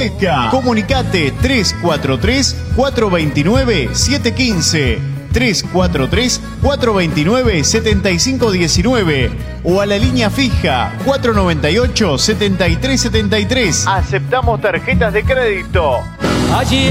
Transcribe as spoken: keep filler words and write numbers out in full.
Pesca. Comunicate tres cuatro tres, cuatro dos nueve, siete uno cinco, tres cuatro tres, cuatro dos nueve, siete cinco uno nueve o a la línea fija cuatro nueve ocho, siete tres siete tres. Aceptamos tarjetas de crédito. Allí